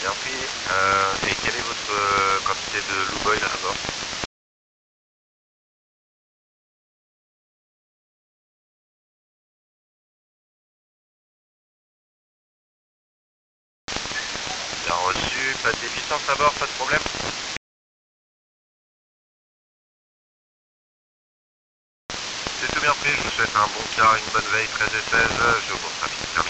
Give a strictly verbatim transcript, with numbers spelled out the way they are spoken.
Bien pris. Euh, et quelle est votre euh, quantité de Blue Boy à bord? Bien reçu. Pas de déficience à bord, pas de problème? C'est tout bien pris. Je vous souhaite un bon quart, une bonne veille, treize et seize. Je vous trafic.